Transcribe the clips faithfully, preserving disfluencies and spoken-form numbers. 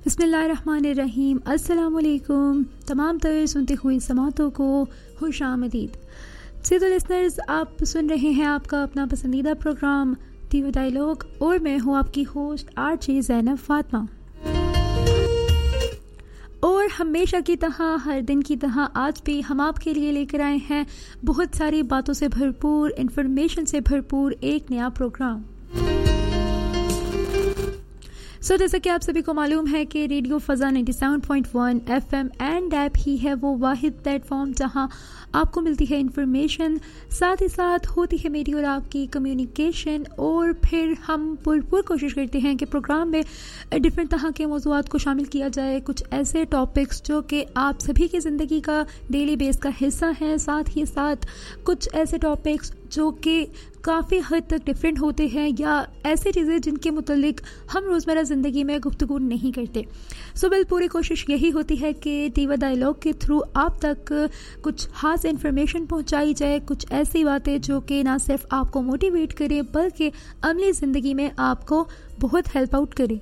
بسم اللہ الرحمن الرحیم. السلام علیکم تمام تر سنتے ہوئے سماعتوں کو خوش آمدید. سیدھو لسنرز، آپ سن رہے ہیں آپ کا اپنا پسندیدہ پروگرام ٹیوی ڈائیلاگ اور میں ہوں آپ کی ہوسٹ آر جے زینب فاطمہ. اور ہمیشہ کی طرح ہر دن کی طرح آج بھی ہم آپ کے لیے لے کر آئے ہیں بہت ساری باتوں سے بھرپور، انفارمیشن سے بھرپور ایک نیا پروگرام. سو so, جیسا کہ آپ سبھی کو معلوم ہے کہ ریڈیو فضا ninety seven point one F M and app ہی ہے وہ واحد پلیٹ فارم جہاں آپ کو ملتی ہے انفارمیشن، ساتھ ہی ساتھ ہوتی ہے میری اور آپ کی کمیونیکیشن، اور پھر ہم پرپور کوشش کرتے ہیں کہ پروگرام میں ڈفرینٹ طرح کے موضوعات کو شامل کیا جائے، کچھ ایسے ٹاپکس جو کہ آپ سبھی کی زندگی کا ڈیلی بیس کا حصہ ہیں، ساتھ ہی ساتھ کچھ ایسے ٹاپکس جو کہ کافی حد تک ڈفرینٹ ہوتے ہیں یا ایسی چیزیں جن کے متعلق ہم روزمرہ زندگی میں گفتگو نہیں کرتے. سو بل پوری کوشش یہی ہوتی ہے کہ ٹیوی ڈائیلاگ کے تھرو آپ تک کچھ خاص انفارمیشن پہنچائی جائے، کچھ ایسی باتیں جو کہ نہ صرف آپ کو موٹیویٹ کرے بلکہ عملی زندگی میں آپ کو بہت ہیلپ آؤٹ کرے.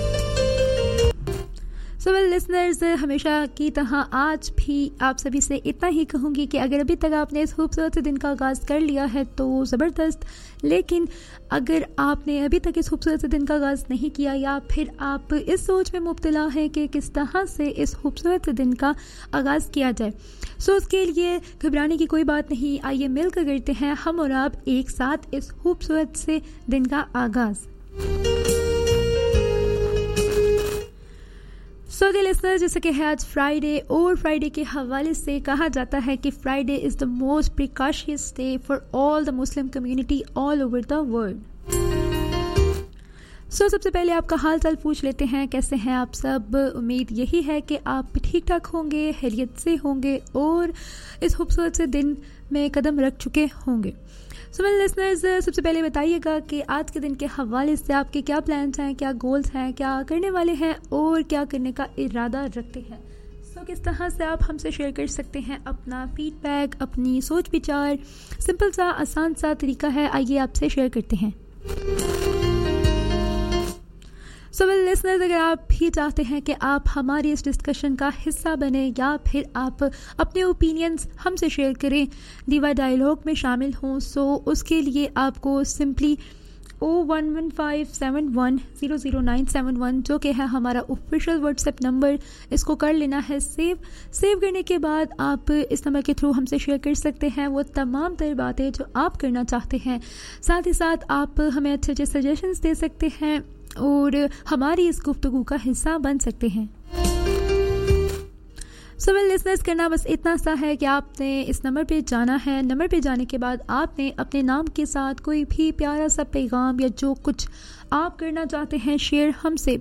سو ویل لسنرز، ہمیشہ کی طرح آج بھی آپ سبھی سے اتنا ہی کہوں گی کہ اگر ابھی تک آپ نے اس خوبصورت دن کا آغاز کر لیا ہے تو زبردست، لیکن اگر آپ نے ابھی تک اس خوبصورت دن کا آغاز نہیں کیا یا پھر آپ اس سوچ میں مبتلا ہیں کہ کس طرح سے اس خوبصورت دن کا آغاز کیا جائے، سو اس کے لیے گھبرانے کی کوئی بات نہیں. آئیے مل کر کرتے ہیں ہم اور آپ ایک ساتھ اس خوبصورت سے دن کا آغاز. سو دی لسنر، جیسے کہ ہے آج فرائیڈے، اور فرائیڈے کے حوالے سے کہا جاتا ہے کہ Friday is the most پریکاشیس day for all the Muslim community all over the world. سو سب سے پہلے آپ کا حال چال پوچھ لیتے ہیں، کیسے ہیں آپ سب؟ امید یہی ہے کہ آپ ٹھیک ٹھاک ہوں گے، خیریت سے ہوں گے اور اس خوبصورت سے دن میں قدم رکھ چکے ہوں گے. سو میرے لسنرز، سب سے پہلے بتائیے گا کہ آج کے دن کے حوالے سے آپ کے کیا پلانس ہیں، کیا گولز ہیں، کیا کرنے والے ہیں اور کیا کرنے کا ارادہ رکھتے ہیں. سو کس طرح سے آپ ہم سے شیئر کر سکتے ہیں اپنا فیڈ بیک، اپنی سوچ وچار. سمپل سا آسان سا طریقہ ہے، آئیے آپ سے شیئر کرتے ہیں. سو ویل لسنرز، اگر آپ بھی چاہتے ہیں کہ آپ ہماری اس ڈسکشن کا حصہ بنیں یا پھر آپ اپنے اوپینینز ہم سے شیئر کریں، ٹیوی ڈائیلاگ میں شامل ہوں، سو اس کے لیے آپ کو سمپلی او one one five seven one zero zero nine seven one جو کہ ہے ہمارا آفیشیل واٹس ایپ نمبر، اس کو کر لینا ہے سیو. سیو کرنے کے بعد آپ اس نمبر کے تھرو ہم سے شیئر کر سکتے ہیں وہ تمام تر باتیں جو آپ کرنا چاہتے ہیں. ساتھ ہی ساتھ آپ ہمیں اچھے اچھے سجیشنز دے سکتے ہیں اور ہماری اس گفتگو کا حصہ بن سکتے ہیں. سو ویل لسنرز، کرنا بس اتنا سا ہے کہ آپ نے اس نمبر پہ جانا ہے. نمبر پہ جانے کے بعد آپ نے اپنے نام کے ساتھ کوئی بھی پیارا سا پیغام یا جو کچھ آپ کرنا چاہتے ہیں شیئر ہم سے